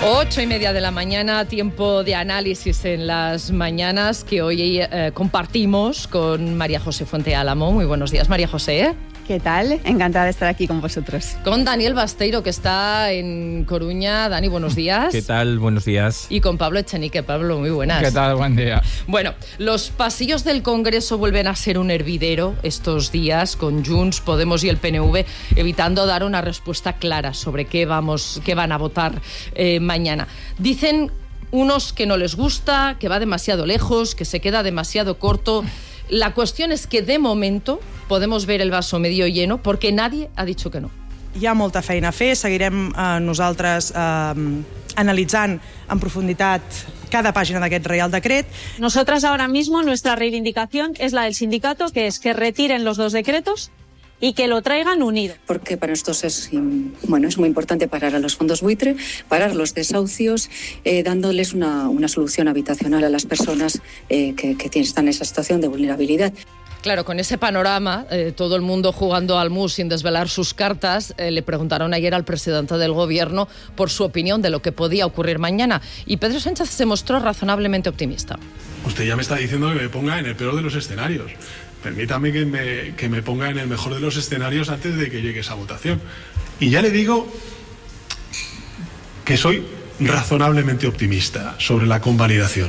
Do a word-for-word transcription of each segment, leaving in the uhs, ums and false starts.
Ocho y media de la mañana, tiempo de análisis en las mañanas que hoy eh, compartimos con María José Fuente Álamo. Muy buenos días, María José. ¿Qué tal? Encantada de estar aquí con vosotros. Con Daniel Basteiro, que está en Coruña. Dani, buenos días. ¿Qué tal? Buenos días. Y con Pablo Echenique. Pablo, muy buenas. ¿Qué tal? Buen día. Bueno, los pasillos del Congreso vuelven a ser un hervidero estos días, con Junts, Podemos y el P N V evitando dar una respuesta clara sobre qué, vamos, qué van a votar eh, mañana. Dicen unos que no les gusta, que va demasiado lejos, que se queda demasiado corto. La cuestión es que, de momento, podemos ver el vaso medio lleno porque nadie ha dicho que no. Hi ha molta feina a fer, seguirem eh, nosaltres eh, analitzant en profunditat cada pàgina d'aquest Reial Decret. Nosotras ahora mismo nuestra reivindicación es la del sindicato, que es que retiren los dos decretos y que lo traigan unido. Porque para nosotros es, bueno, es muy importante parar a los fondos buitre, parar los desahucios, eh, dándoles una, una solución habitacional a las personas eh, que, que están en esa situación de vulnerabilidad. Claro, con ese panorama, eh, todo el mundo jugando al mus sin desvelar sus cartas, eh, le preguntaron ayer al presidente del gobierno por su opinión de lo que podía ocurrir mañana. Y Pedro Sánchez se mostró razonablemente optimista. Usted ya me está diciendo que me ponga en el peor de los escenarios. Permítame que me, que me ponga en el mejor de los escenarios antes de que llegue esa votación. Y ya le digo que soy razonablemente optimista sobre la convalidación.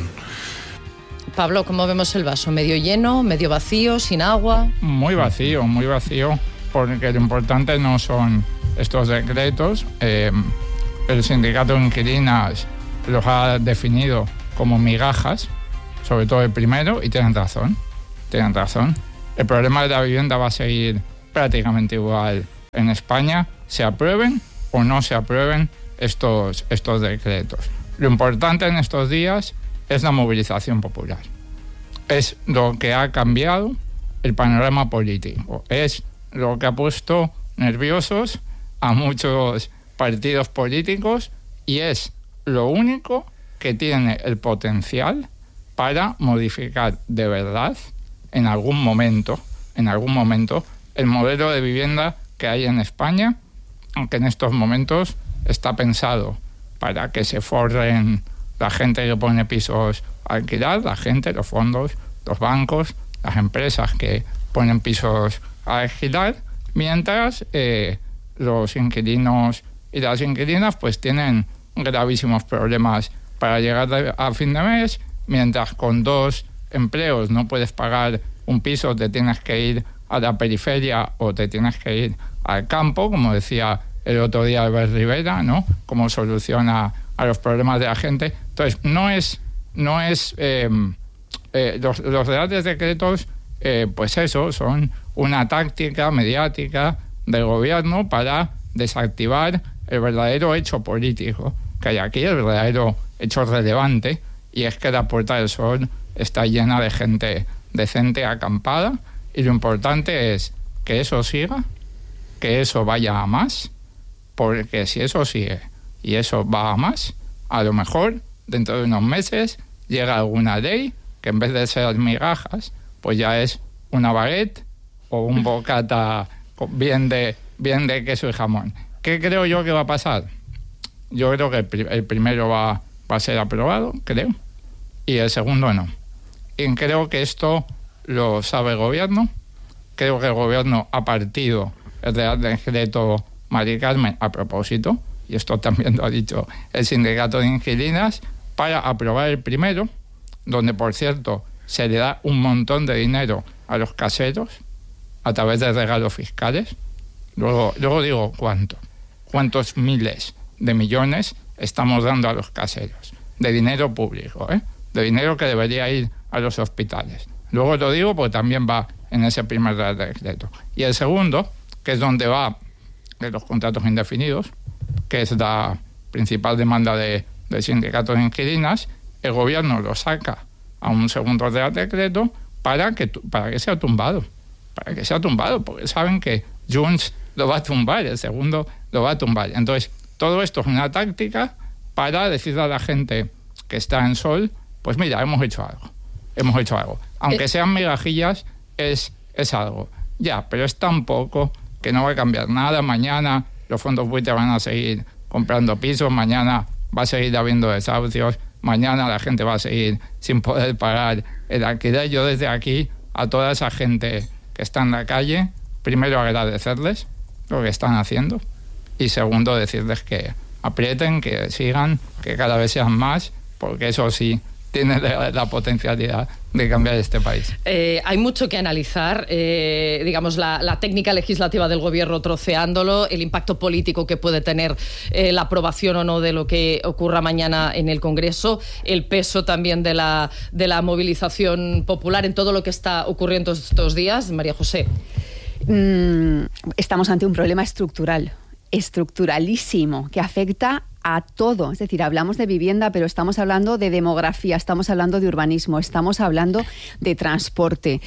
Pablo, ¿cómo vemos el vaso? ¿Medio lleno, medio vacío, sin agua? Muy vacío, muy vacío, porque lo importante no son estos decretos. Eh, el sindicato de inquilinas los ha definido como migajas, sobre todo el primero, y tienen razón. Tienen razón. El problema de la vivienda va a seguir prácticamente igual en España, se aprueben o no se aprueben estos, estos decretos. Lo importante en estos días es la movilización popular. Es lo que ha cambiado el panorama político. Es lo que ha puesto nerviosos a muchos partidos políticos y es lo único que tiene el potencial para modificar de verdad en algún momento, en algún momento, el modelo de vivienda que hay en España, aunque en estos momentos está pensado para que se forren la gente que pone pisos a alquilar, la gente, los fondos, los bancos, las empresas que ponen pisos a alquilar, mientras eh, los inquilinos y las inquilinas pues tienen gravísimos problemas para llegar a fin de mes, mientras con dos empleos no puedes pagar un piso, te tienes que ir a la periferia o te tienes que ir al campo, como decía el otro día Albert Rivera, ¿no? Cómo soluciona a los problemas de la gente. Entonces, no es, no es eh, eh, los, los reales decretos, eh, pues eso, son una táctica mediática del gobierno para desactivar el verdadero hecho político que hay aquí, el verdadero hecho relevante, y es que la Puerta del Sol está llena de gente decente acampada, y lo importante es que eso siga, que eso vaya a más, porque si eso sigue y eso va a más, a lo mejor dentro de unos meses llega alguna ley que en vez de ser migajas, pues ya es una baguette o un bocata bien de, bien de queso y jamón. ¿Qué creo yo que va a pasar? Yo creo que el, el primero va, va a ser aprobado, creo, y el segundo no. Y creo que esto lo sabe el gobierno. Creo que el gobierno ha partido el Real Decreto Mari Carmen a propósito, y esto también lo ha dicho el sindicato de inquilinas, para aprobar el primero, donde, por cierto, se le da un montón de dinero a los caseros a través de regalos fiscales. Luego, luego digo cuánto, cuántos miles de millones estamos dando a los caseros, de dinero público, ¿eh? de dinero que debería ir a los hospitales. Luego lo digo porque también va en ese primer decreto. Y el segundo, que es donde va de los contratos indefinidos, que es la principal demanda de, del sindicato de inquilinas, el gobierno lo saca a un segundo real decreto para que, para que sea tumbado. Para que sea tumbado, porque saben que Junts lo va a tumbar, el segundo lo va a tumbar. Entonces, todo esto es una táctica para decirle a la gente que está en Sol, pues mira, hemos hecho algo. Hemos hecho algo. Aunque sean migajillas, es, es algo. Ya, pero es tan poco que no va a cambiar nada. Mañana los fondos buitre van a seguir comprando pisos, mañana va a seguir habiendo desahucios, mañana la gente va a seguir sin poder pagar el alquiler. Yo desde aquí, a toda esa gente que está en la calle, primero agradecerles lo que están haciendo y segundo decirles que aprieten, que sigan, que cada vez sean más, porque eso sí tiene la, la potencialidad de cambiar este país. Eh, hay mucho que analizar, eh, digamos, la, la técnica legislativa del gobierno troceándolo, el impacto político que puede tener eh, la aprobación o no de lo que ocurra mañana en el Congreso, el peso también de la, de la movilización popular en todo lo que está ocurriendo estos días. María José. Mm, estamos ante un problema estructural, estructuralísimo, que afecta a todo. Es decir, hablamos de vivienda, pero estamos hablando de demografía, estamos hablando de urbanismo, estamos hablando de transporte.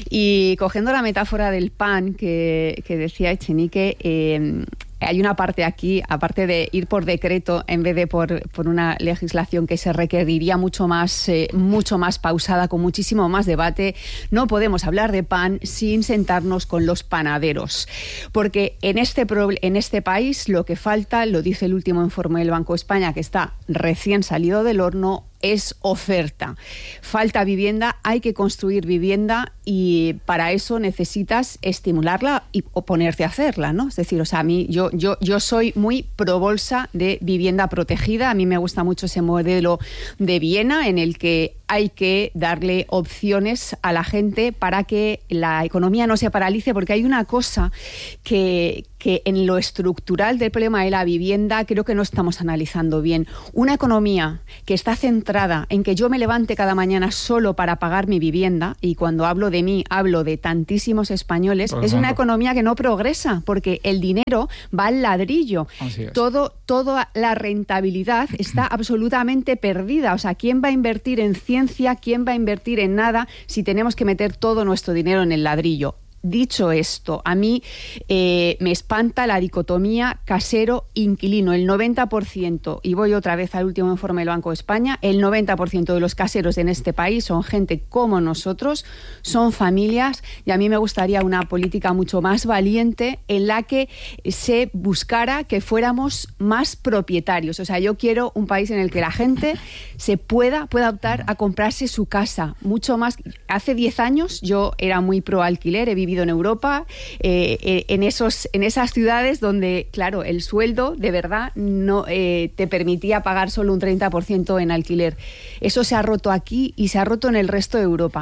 Y cogiendo la metáfora del pan que, que decía Echenique, eh, hay una parte aquí, aparte de ir por decreto en vez de por, por una legislación que se requeriría mucho más, eh, mucho más pausada, con muchísimo más debate, no podemos hablar de pan sin sentarnos con los panaderos. Porque en este, pro, en este país lo que falta, lo dice el último informe del Banco de España, que está recién salido del horno, es oferta. Falta vivienda, hay que construir vivienda y para eso necesitas estimularla y, o ponerte a hacerla, ¿no? Es decir, o sea, a mí, yo, yo, yo soy muy pro bolsa de vivienda protegida. A mí me gusta mucho ese modelo de Viena en el que hay que darle opciones a la gente para que la economía no se paralice, porque hay una cosa que, que en lo estructural del problema de la vivienda creo que no estamos analizando bien. Una economía que está centrada en que yo me levante cada mañana solo para pagar mi vivienda, y cuando hablo de mí hablo de tantísimos españoles, es una economía que no progresa, porque el dinero va al ladrillo. Todo, toda la rentabilidad está absolutamente perdida. O sea, ¿quién va a invertir en ciencia? ¿Quién va a invertir en nada si tenemos que meter todo nuestro dinero en el ladrillo? Dicho esto, a mí eh, me espanta la dicotomía casero-inquilino. El noventa por ciento, y voy otra vez al último informe del Banco de España, el noventa por ciento de los caseros en este país son gente como nosotros, son familias, y a mí me gustaría una política mucho más valiente en la que se buscara que fuéramos más propietarios. O sea, yo quiero un país en el que la gente se pueda, pueda optar a comprarse su casa, mucho más. Hace diez años yo era muy pro alquiler, he vivido en Europa, eh, en, esos, en esas ciudades donde, claro, el sueldo de verdad no eh, te permitía pagar solo un treinta por ciento en alquiler. Eso se ha roto aquí y se ha roto en el resto de Europa.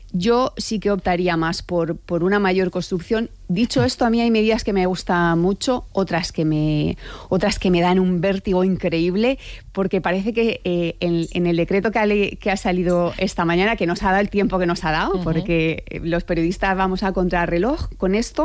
Yo sí que optaría más por, por una mayor construcción. Dicho esto, a mí hay medidas que me gustan mucho, otras que me, otras que me dan un vértigo increíble, porque parece que eh, en, en el decreto que ha, que ha salido esta mañana, que nos ha dado el tiempo que nos ha dado, uh-huh. porque los periodistas vamos a contrarreloj con esto,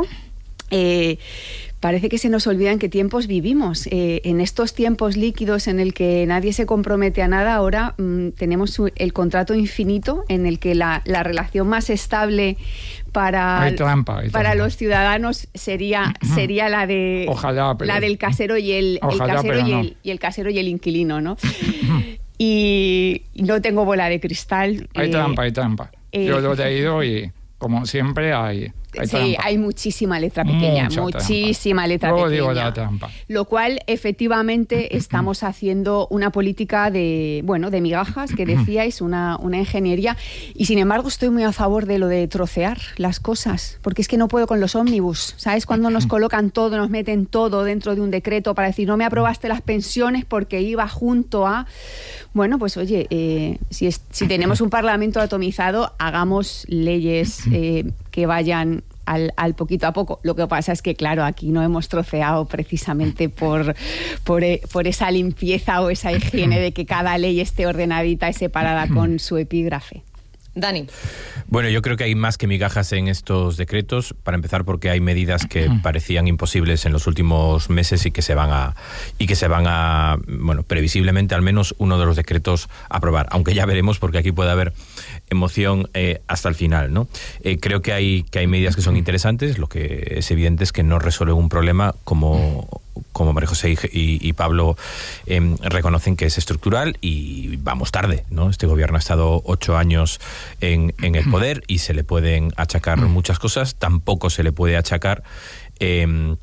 eh, parece que se nos olvida en qué tiempos vivimos. Eh, en estos tiempos líquidos en el que nadie se compromete a nada, ahora mmm, tenemos el contrato infinito en el que la, la relación más estable para, hay trampa, hay para trampa. los ciudadanos sería, sería la de Ojalá, pero, la del casero y el, ojalá, el casero y no. el, y el casero y el inquilino, ¿no? Y no tengo bola de cristal. Hay eh, trampa, hay trampa. eh, Yo lo he leído y, como siempre, hay, hay sí, trampa. hay muchísima letra pequeña, Mucha muchísima trampa. letra Luego pequeña. digo la trampa. Lo cual, efectivamente, estamos haciendo una política de, bueno, de migajas, que decíais, una, una ingeniería, y sin embargo estoy muy a favor de lo de trocear las cosas, porque es que no puedo con los ómnibus, ¿sabes? Cuando nos colocan todo, nos meten todo dentro de un decreto para decir, no me aprobaste las pensiones porque iba junto a... Bueno, pues oye, eh, si, es, si tenemos un parlamento atomizado, hagamos leyes eh, que vayan al, al poquito a poco. Lo que pasa es que, claro, aquí no hemos troceado precisamente por, por, por esa limpieza o esa higiene de que cada ley esté ordenadita y separada con su epígrafe. Dani. Bueno, yo creo que hay más que migajas en estos decretos, para empezar porque hay medidas que parecían imposibles en los últimos meses y que se van a y que se van a, bueno, previsiblemente al menos uno de los decretos a aprobar, aunque ya veremos porque aquí puede haber emoción eh, hasta el final, ¿no? Eh, creo que hay que hay medidas que son interesantes, lo que es evidente es que no resuelven un problema como como María José y, y, y Pablo eh, reconocen que es estructural y vamos tarde, ¿no? Este gobierno ha estado ocho años en, en el poder y se le pueden achacar muchas cosas, tampoco se le puede achacar eh,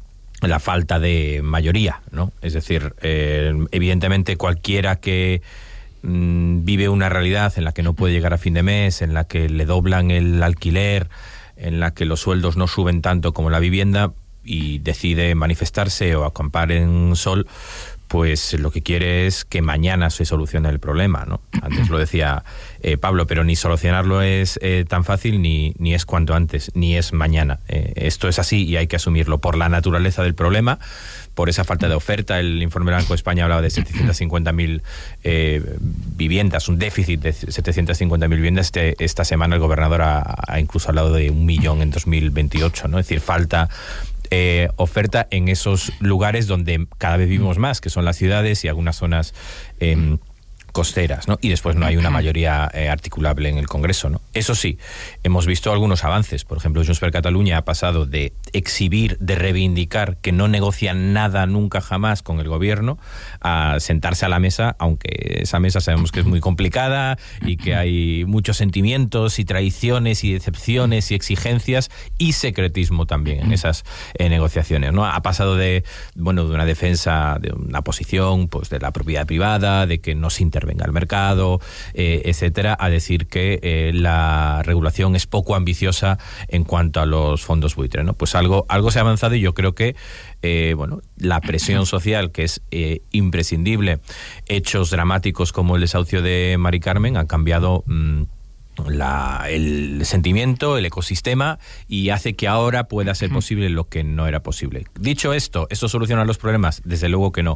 la falta de mayoría, ¿no? Es decir, eh, evidentemente cualquiera que mmm, vive una realidad en la que no puede llegar a fin de mes, en la que le doblan el alquiler, en la que los sueldos no suben tanto como la vivienda y decide manifestarse o acampar en sol, pues lo que quiere es que mañana se solucione el problema, ¿no? Antes lo decía eh, Pablo, pero ni solucionarlo es eh, tan fácil, ni, ni es cuanto antes, ni es mañana. Eh, esto es así y hay que asumirlo por la naturaleza del problema, por esa falta de oferta. El informe Banco de España hablaba de setecientas cincuenta mil eh, viviendas, un déficit de setecientas cincuenta mil viviendas. Este, esta semana el gobernador ha, ha incluso hablado de un millón en dos mil veintiocho, ¿no? Es decir, falta Eh, oferta en esos lugares donde cada vez vivimos más, que son las ciudades y algunas zonas eh, costeras, ¿no? Y después no hay una mayoría eh, articulable en el Congreso, ¿no? Eso sí, hemos visto algunos avances. Por ejemplo, Junts per Catalunya ha pasado de exhibir, de reivindicar que no negocian nada nunca jamás con el gobierno, a sentarse a la mesa, aunque esa mesa sabemos que es muy complicada y que hay muchos sentimientos y traiciones y decepciones y exigencias y secretismo también en esas eh, negociaciones, ¿no? Ha pasado de, bueno, de una defensa, de una posición, pues de la propiedad privada, de que no se intervenga el mercado, eh, etcétera, a decir que eh, la regulación es poco ambiciosa en cuanto a los fondos buitre, ¿no? Pues algo, algo se ha avanzado y yo creo que eh, bueno, la presión social, que es eh, imprescindible, hechos dramáticos como el desahucio de Mari Carmen han cambiado mmm, La, el sentimiento, el ecosistema, y hace que ahora pueda ser posible lo que no era posible. Dicho esto, ¿esto soluciona los problemas? Desde luego que no.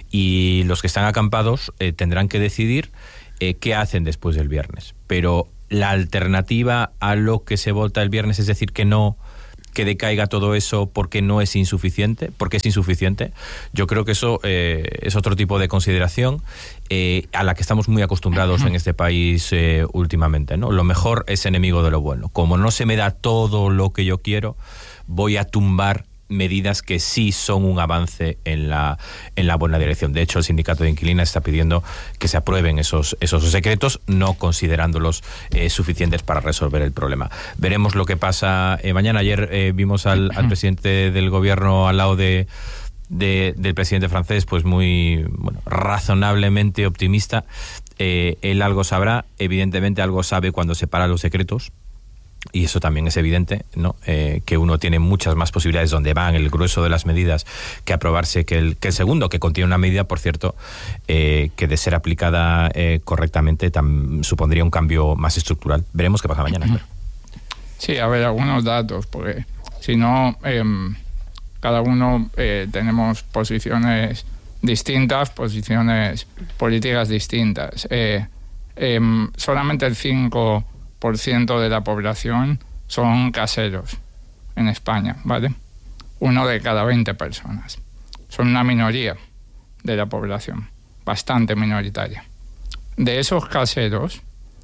Y los que están acampados eh, tendrán que decidir eh, qué hacen después del viernes. Pero la alternativa a lo que se vota el viernes, es decir, que no, que decaiga todo eso porque no es insuficiente, porque es insuficiente, yo creo que eso eh, es otro tipo de consideración eh, a la que estamos muy acostumbrados en este país eh, últimamente, ¿no? Lo mejor es enemigo de lo bueno. Como no se me da todo lo que yo quiero, voy a tumbar medidas que sí son un avance en la en la buena dirección. De hecho, el sindicato de inquilinas está pidiendo que se aprueben esos esos decretos, no considerándolos eh, suficientes para resolver el problema. Veremos lo que pasa eh, mañana. Ayer eh, vimos al, al presidente del gobierno al lado de, de del presidente francés, pues muy bueno, razonablemente optimista. Eh, él algo sabrá, evidentemente algo sabe cuando separa los secretos. Y eso también es evidente, ¿no? Eh, que uno tiene muchas más posibilidades donde van el grueso de las medidas que aprobarse que el, que el segundo, que contiene una medida, por cierto, eh, que de ser aplicada eh, correctamente tam, supondría un cambio más estructural. Veremos qué pasa mañana. Claro. Sí, a ver, algunos datos, porque si no, eh, cada uno eh, tenemos posiciones distintas, posiciones políticas distintas. Eh, eh, solamente el cinco por ciento de la población son caseros en España, ¿vale? Uno de cada veinte personas. Son una minoría de la población, bastante minoritaria. De esos caseros,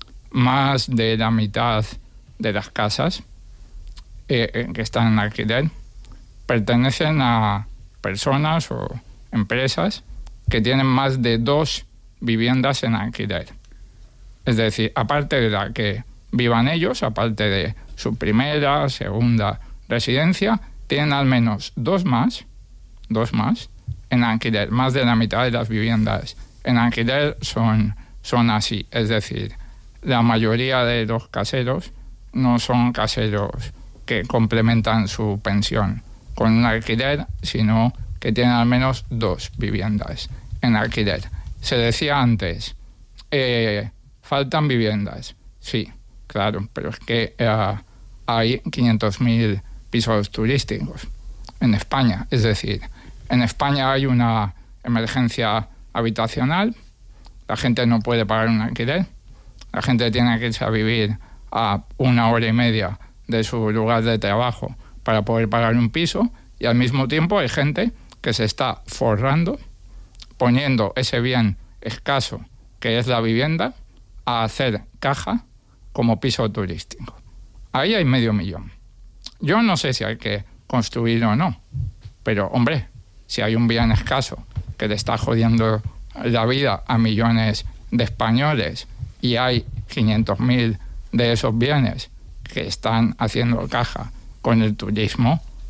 más de la mitad de las casas eh, que están en alquiler pertenecen a personas o empresas que tienen más de dos viviendas en alquiler. Es decir, aparte de la que vivan ellos, aparte de su primera, segunda residencia, tienen al menos dos más, dos más en alquiler. Más de la mitad de las viviendas en alquiler son, son así. Es decir, la mayoría de los caseros no son caseros que complementan su pensión con un alquiler, sino que tienen al menos dos viviendas en alquiler. Se decía antes, eh, faltan viviendas. Sí, claro, pero es que uh, hay quinientos mil pisos turísticos en España. Es decir, en España hay una emergencia habitacional, la gente no puede pagar un alquiler, la gente tiene que irse a vivir a una hora y media de su lugar de trabajo para poder pagar un piso, y al mismo tiempo hay gente que se está forrando, poniendo ese bien escaso que es la vivienda a hacer caja como piso turístico. Ahí hay medio millón. Yo no sé si hay que construir o no, pero, hombre, si hay un bien escaso que le está jodiendo la vida a millones de españoles y hay quinientos mil de esos bienes que están haciendo caja con el turismo,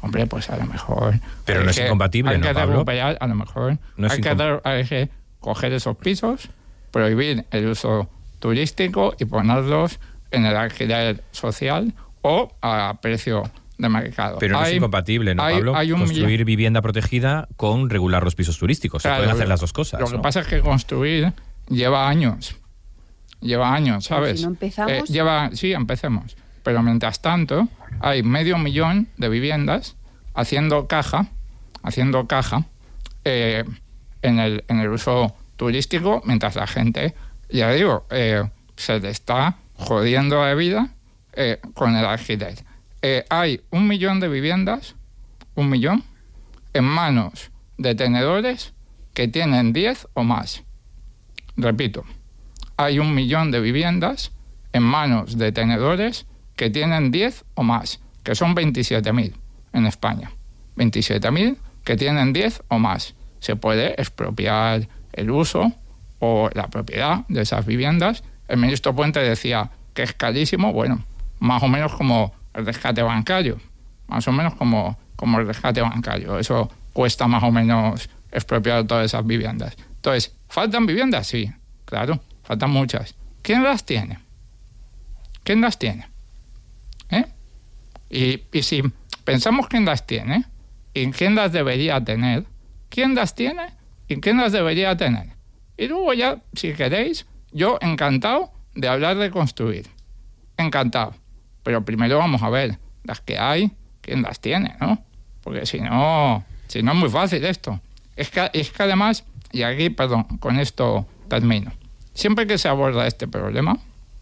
hombre, pues a lo mejor... Pero no es que, incompatible, hay ¿no, que Pablo? recuperar, a lo mejor No es hay, que, incom- hay que coger esos pisos, prohibir el uso turístico y ponerlos en el alquiler social o a precio de mercado. Pero no hay, es incompatible, ¿no, hay, Pablo? hay un Construir millón. vivienda protegida con regular los pisos turísticos. Se Claro, pueden hacer las dos cosas. Lo que ¿no? pasa es que construir lleva años. Lleva años, Pero ¿sabes? si no empezamos- Eh, lleva, sí, empecemos. Pero mientras tanto, hay medio millón de viviendas haciendo caja, haciendo caja eh, en, el, en el uso turístico, mientras la gente, ya digo, eh, se le está jodiendo la vida eh, con el alquiler. Eh, hay un millón de viviendas, un millón, en manos de tenedores que tienen diez o más. Repito, hay un millón de viviendas en manos de tenedores que tienen diez o más, que son veintisiete mil en España. veintisiete mil que tienen diez o más. Se puede expropiar el uso o la propiedad de esas viviendas. El ministro Puente decía que es carísimo, bueno, más o menos como el rescate bancario, más o menos como, como el rescate bancario. Eso cuesta más o menos expropiar todas esas viviendas. Entonces, ¿faltan viviendas? Sí, claro, faltan muchas. ¿Quién las tiene? ¿Quién las tiene? ¿Eh? Y, y si pensamos quién las tiene y quién las debería tener, ¿quién las tiene y quién las debería tener? Y luego ya, si queréis, yo encantado de hablar de construir. Encantado. Pero primero vamos a ver las que hay, quién las tiene, ¿no? Porque si no, si no es muy fácil esto. Es que, es que además, y aquí, perdón, con esto termino. Siempre que se aborda este problema,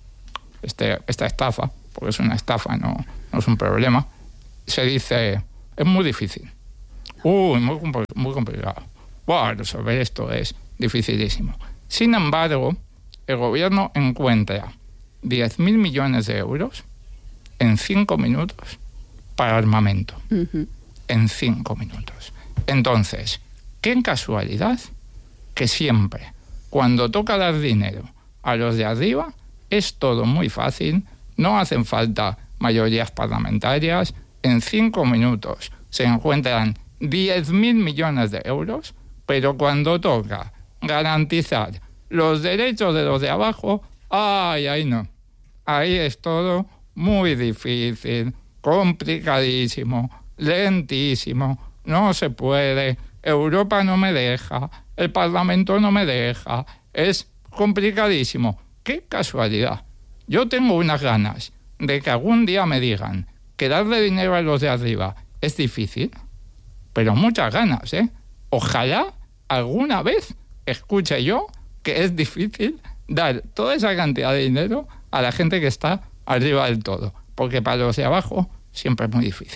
este, esta estafa, porque es una estafa, no, no es un problema, se dice, es muy difícil. Uy, muy, muy complicado. Wow, resolver esto es dificilísimo. Sin embargo, el gobierno encuentra diez mil millones de euros en cinco minutos para armamento. Uh-huh. En cinco minutos. Entonces, qué casualidad que siempre, cuando toca dar dinero a los de arriba, es todo muy fácil, no hacen falta mayorías parlamentarias, en cinco minutos se encuentran diez mil millones de euros, pero cuando toca garantizar los derechos de los de abajo, ay, ahí no. Ahí es todo muy difícil, complicadísimo, lentísimo, no se puede, Europa no me deja, el Parlamento no me deja, es complicadísimo. ¡Qué casualidad! Yo tengo unas ganas de que algún día me digan que darle dinero a los de arriba es difícil, pero muchas ganas, ¿eh? Ojalá alguna vez escuche yo que es difícil dar toda esa cantidad de dinero a la gente que está arriba del todo, porque para los de abajo siempre es muy difícil.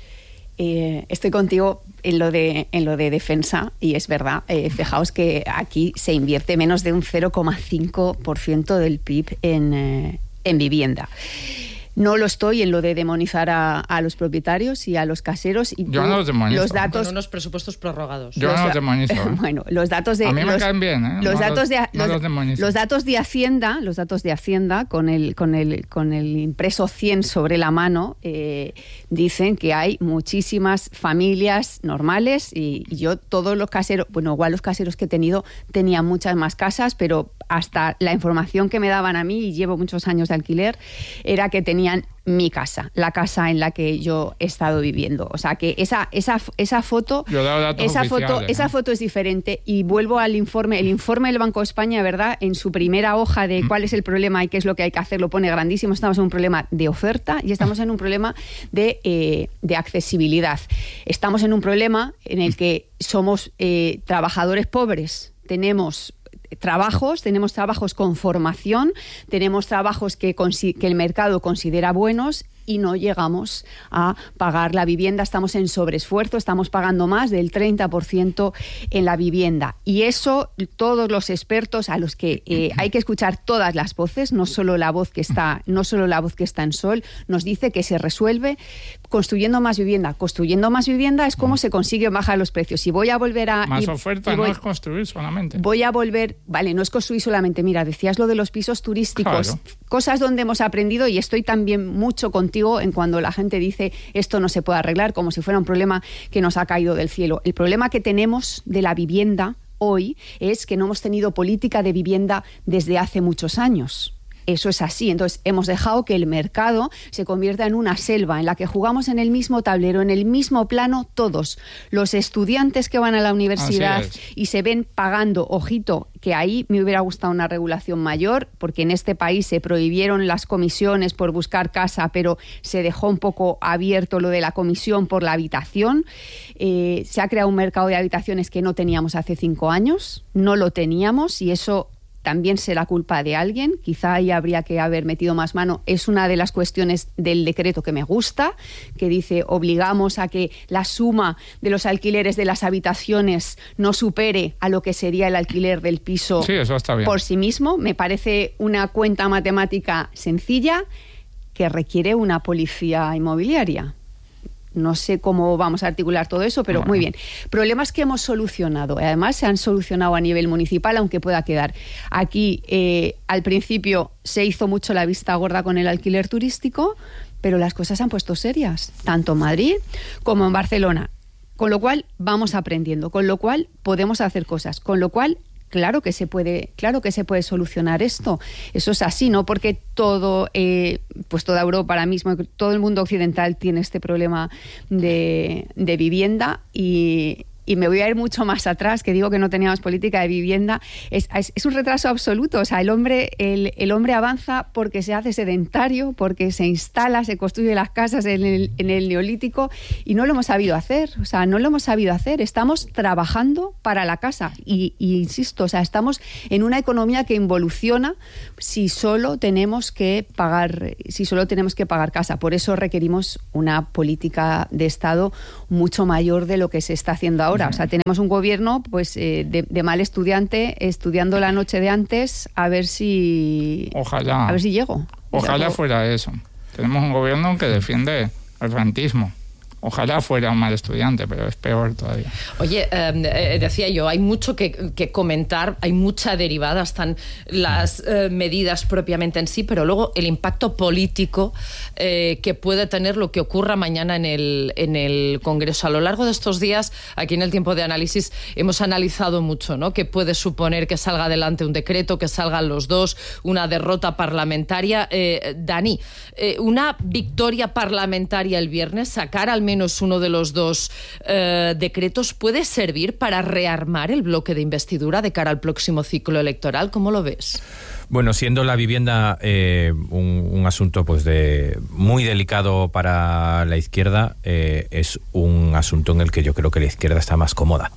Eh, estoy contigo en lo de en lo de defensa y es verdad, eh, fijaos que aquí se invierte menos de un cero coma cinco por ciento del P I B en, eh, en vivienda. No lo estoy en lo de demonizar a, a los propietarios y a los caseros. Y yo no los demonizo. Los datos, con unos presupuestos prorrogados. Yo no los demonizo. ¿eh? Bueno, los datos de... A mí me los, caen bien, ¿eh? Los, no datos los, de, no los, los, los datos de Hacienda, los datos de Hacienda con el, con el, con el impreso cien sobre la mano, eh, dicen que hay muchísimas familias normales y, y yo todos los caseros, bueno, igual los caseros que he tenido tenían muchas más casas, pero hasta la información que me daban a mí, y llevo muchos años de alquiler, era que tenían mi casa, la casa en la que yo he estado viviendo. O sea que esa, esa, esa foto, esa foto, esa ¿eh? foto es diferente. Y vuelvo al informe, el informe del Banco de España, ¿verdad? En su primera hoja de cuál es el problema y qué es lo que hay que hacer, lo pone grandísimo. Estamos en un problema de oferta y estamos en un problema de, eh, de accesibilidad. Estamos en un problema en el que somos eh, trabajadores pobres, tenemos trabajos, tenemos trabajos con formación, tenemos trabajos que, que el mercado considera buenos y no llegamos a pagar la vivienda, estamos en sobreesfuerzo, estamos pagando más del treinta por ciento en la vivienda. Y eso, todos los expertos a los que eh, hay que escuchar todas las voces, no solo la voz que está, no solo la voz que está en Sol, nos dice que se resuelve construyendo más vivienda. Construyendo más vivienda es cómo se consigue bajar los precios. Y voy a volver a... Más y, oferta y voy, no es construir solamente. Voy a volver... Vale, no es construir solamente. Mira, decías lo de los pisos turísticos. Claro. Cosas donde hemos aprendido, y estoy también mucho contigo contigo en cuando la gente dice esto no se puede arreglar, como si fuera un problema que nos ha caído del cielo. El problema que tenemos de la vivienda hoy es que no hemos tenido política de vivienda desde hace muchos años. Eso es así. Entonces, hemos dejado que el mercado se convierta en una selva en la que jugamos en el mismo tablero, en el mismo plano, todos. Los estudiantes que van a la universidad y se ven pagando, ojito, que ahí me hubiera gustado una regulación mayor, porque en este país se prohibieron las comisiones por buscar casa, pero se dejó un poco abierto lo de la comisión por la habitación. Eh, se ha creado un mercado de habitaciones que no teníamos hace cinco años, no lo teníamos, y eso también será culpa de alguien, quizá ahí habría que haber metido más mano. Es una de las cuestiones del decreto que me gusta, que dice obligamos a que la suma de los alquileres de las habitaciones no supere a lo que sería el alquiler del piso. Sí, eso está bien. Por sí mismo. Me parece una cuenta matemática sencilla que requiere una policía inmobiliaria. No sé cómo vamos a articular todo eso, pero muy bien. Problemas que hemos solucionado. Además, se han solucionado a nivel municipal, aunque pueda quedar. Aquí, eh, al principio, se hizo mucho la vista gorda con el alquiler turístico, pero las cosas se han puesto serias, tanto en Madrid como en Barcelona. Con lo cual, vamos aprendiendo. Con lo cual, podemos hacer cosas. Con lo cual, Claro que se puede, claro que se puede solucionar esto. Eso es así, no porque todo, eh, pues toda Europa ahora mismo, todo el mundo occidental tiene este problema de, de vivienda y, y me voy a ir mucho más atrás, que digo que no teníamos política de vivienda. Es, es, es un retraso absoluto. O sea, el hombre, el, el hombre avanza porque se hace sedentario, porque se instala, se construye las casas en el, en el neolítico y no lo hemos sabido hacer. O sea, no lo hemos sabido hacer. Estamos trabajando para la casa y, y insisto, o sea, estamos en una economía que involuciona si solo tenemos que pagar, si solo tenemos que pagar casa. Por eso requerimos una política de Estado mucho mayor de lo que se está haciendo ahora. O sea, tenemos un gobierno pues eh, de, de mal estudiante, estudiando la noche de antes, a ver si... Ojalá. A ver si llego. Ojalá Pero, fuera eso. Tenemos un gobierno que defiende el rentismo. Ojalá fuera un mal estudiante, pero es peor todavía. Oye, eh, decía yo, hay mucho que, que comentar, hay mucha derivada, están las eh, medidas propiamente en sí, pero luego el impacto político eh, que puede tener lo que ocurra mañana en el, en el Congreso. A lo largo de estos días, aquí en el Tiempo de Análisis, hemos analizado mucho, ¿no? ¿Qué puede suponer que salga adelante un decreto, que salgan los dos, una derrota parlamentaria? Eh, Dani, eh, una victoria parlamentaria el viernes, sacar al menos uno de los dos eh, decretos, ¿puede servir para rearmar el bloque de investidura de cara al próximo ciclo electoral? ¿Cómo lo ves? Bueno, siendo la vivienda eh, un, un asunto pues de muy delicado para la izquierda, eh, es un asunto en el que yo creo que la izquierda está más cómoda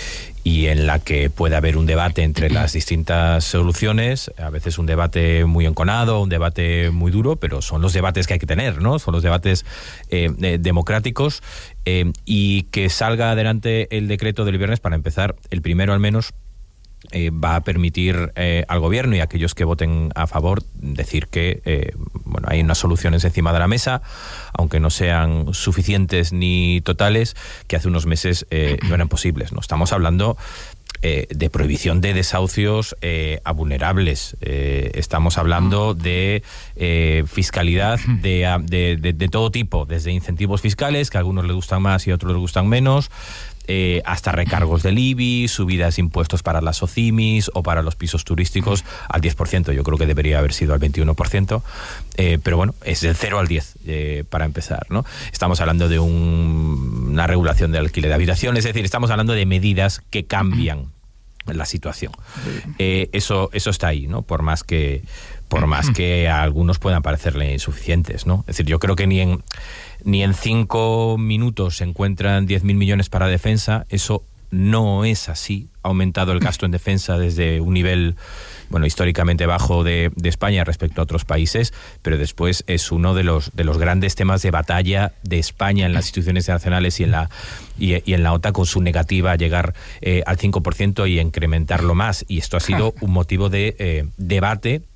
y en la que puede haber un debate entre las distintas soluciones, a veces un debate muy enconado, un debate muy duro, pero son los debates que hay que tener, ¿no? Son los debates eh, eh, democráticos eh, y que salga adelante el decreto del viernes, para empezar, el primero al menos, Eh, va a permitir eh, al gobierno y a aquellos que voten a favor decir que eh, bueno, hay unas soluciones encima de la mesa, aunque no sean suficientes ni totales, que hace unos meses eh, no eran posibles, ¿no? Estamos hablando eh, de prohibición de desahucios eh, a vulnerables, eh, estamos hablando de eh, fiscalidad de, de, de, de todo tipo, desde incentivos fiscales, que a algunos les gustan más y a otros les gustan menos, Eh, hasta recargos del I B I, subidas de impuestos para las OCIMIS o para los pisos turísticos al diez por ciento. Yo creo que debería haber sido al veintiuno por ciento, eh, pero bueno, es del cero al diez eh, para empezar, ¿no? Estamos hablando de un, una regulación del alquiler de habitaciones, es decir, estamos hablando de medidas que cambian la situación. Eh, eso, eso está ahí, ¿no? Por más que, por más que a algunos puedan parecerle insuficientes, ¿no? Es decir, yo creo que ni en ni en cinco minutos se encuentran diez mil millones para defensa. Eso no es así. Ha aumentado el gasto en defensa desde un nivel, bueno, históricamente bajo de, de España respecto a otros países, pero después es uno de los de los grandes temas de batalla de España en las instituciones internacionales y en la y, y en la OTAN, con su negativa a llegar eh, al cinco por ciento y incrementarlo más. Y esto ha sido un motivo de eh, debate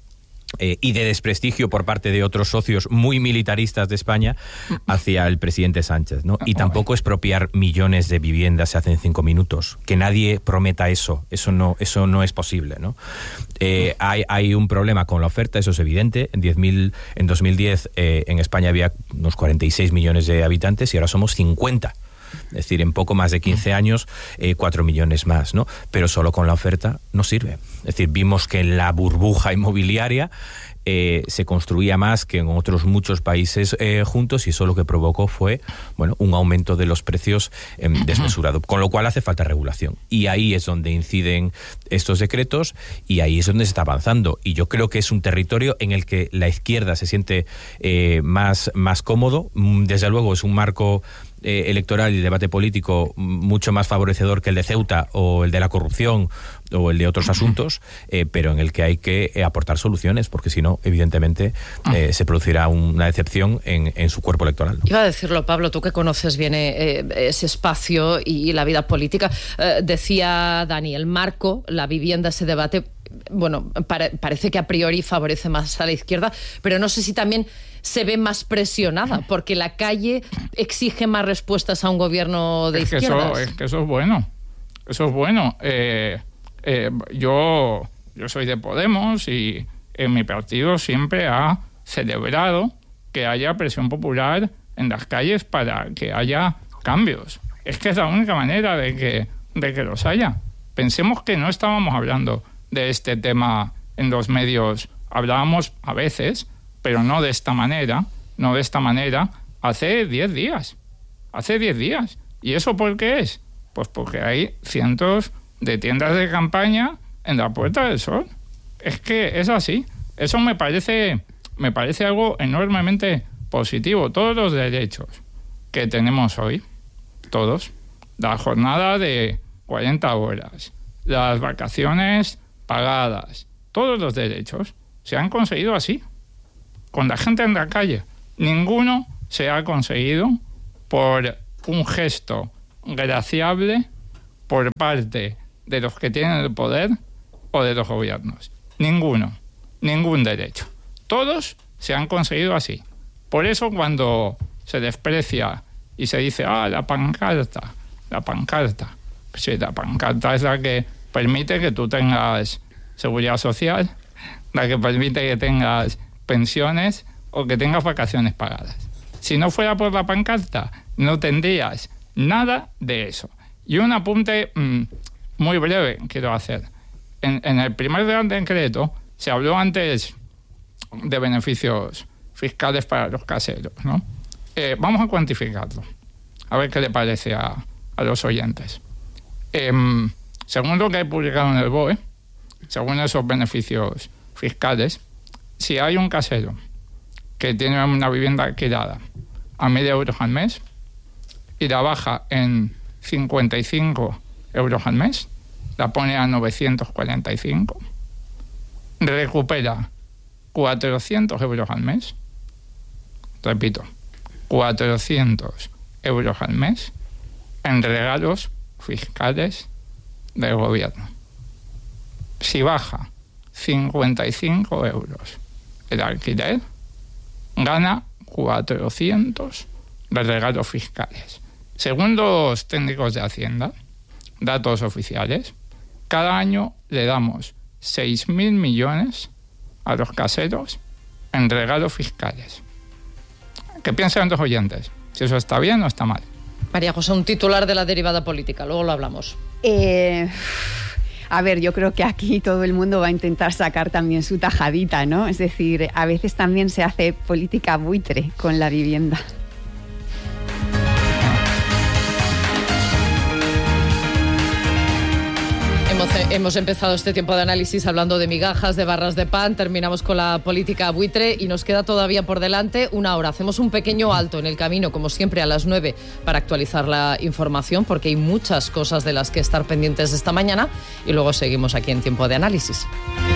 Eh, y de desprestigio por parte de otros socios muy militaristas de España hacia el presidente Sánchez, ¿no? Y tampoco expropiar millones de viviendas se hace en cinco minutos. Que nadie prometa eso, eso no, eso no es posible, ¿no? Eh, hay, hay un problema con la oferta, eso es evidente. En, diez mil, en dos mil diez eh, en España había unos cuarenta y seis millones de habitantes y ahora somos cincuenta. Es decir, en poco más de quince años, eh, cuatro millones más, ¿no? Pero solo con la oferta no sirve. Es decir, vimos que en la burbuja inmobiliaria eh, se construía más que en otros muchos países eh, juntos, y eso lo que provocó fue, bueno, un aumento de los precios eh, desmesurado. Con lo cual hace falta regulación. Y ahí es donde inciden estos decretos y ahí es donde se está avanzando. Y yo creo que es un territorio en el que la izquierda se siente eh, más, más cómodo. Desde luego es un marco Eh, electoral y debate político mucho más favorecedor que el de Ceuta o el de la corrupción o el de otros asuntos, eh, pero en el que hay que eh, aportar soluciones, porque si no, evidentemente, eh, se producirá una decepción en, en su cuerpo electoral, ¿no? Iba a decirlo, Pablo, tú que conoces bien eh, ese espacio y la vida política, eh, decía Dani, el marco, la vivienda, ese debate, bueno, para, parece que a priori favorece más a la izquierda, pero no sé si también se ve más presionada, porque la calle exige más respuestas a un gobierno de es izquierdas. Que eso, es que eso es bueno. Eso es bueno. Eh, eh, yo, yo soy de Podemos y en mi partido siempre ha celebrado que haya presión popular en las calles para que haya cambios. Es que es la única manera de que, de que los haya. Pensemos que no estábamos hablando de este tema en los medios. Hablábamos a veces, pero no de esta manera, no de esta manera, hace diez días. Hace diez días. ¿Y eso por qué es? Pues porque hay cientos de tiendas de campaña en la Puerta del Sol. Es que es así. Eso me parece, me parece algo enormemente positivo. Todos los derechos que tenemos hoy, todos, la jornada de cuarenta horas, las vacaciones pagadas, todos los derechos se han conseguido así, con la gente en la calle. Ninguno se ha conseguido por un gesto graciable por parte de los que tienen el poder o de los gobiernos. Ninguno, ningún derecho. Todos se han conseguido así. Por eso cuando se desprecia y se dice, ah, la pancarta, la pancarta. Sí, la pancarta es la que permite que tú tengas seguridad social, la que permite que tengas pensiones o que tengas vacaciones pagadas. Si no fuera por la pancarta, no tendrías nada de eso. Y un apunte mmm, muy breve quiero hacer. En, en el primer Real Decreto se habló antes de beneficios fiscales para los caseros, ¿no? Eh, vamos a cuantificarlo, a ver qué le parece a, a los oyentes. Eh, según lo que he publicado en el B O E, según esos beneficios fiscales, si hay un casero que tiene una vivienda alquilada a mil euros al mes y la baja en cincuenta y cinco euros al mes, la pone a novecientos cuarenta y cinco, recupera cuatrocientos euros al mes, repito, cuatrocientos euros al mes en regalos fiscales del gobierno. Si baja cincuenta y cinco euros el alquiler, gana cuatrocientos de regalos fiscales. Según los técnicos de Hacienda, datos oficiales, cada año le damos seis mil millones a los caseros en regalos fiscales. ¿Qué piensan los oyentes? ¿Si eso está bien o está mal? María José, un titular de la derivada política, luego lo hablamos. Eh... A ver, yo creo que aquí todo el mundo va a intentar sacar también su tajadita, ¿no? Es decir, a veces también se hace política buitre con la vivienda. Hemos, hemos empezado este tiempo de análisis hablando de migajas, de barras de pan, terminamos con la política buitre y nos queda todavía por delante una hora. Hacemos un pequeño alto en el camino, como siempre, a las nueve para actualizar la información, porque hay muchas cosas de las que estar pendientes esta mañana y luego seguimos aquí en Tiempo de Análisis.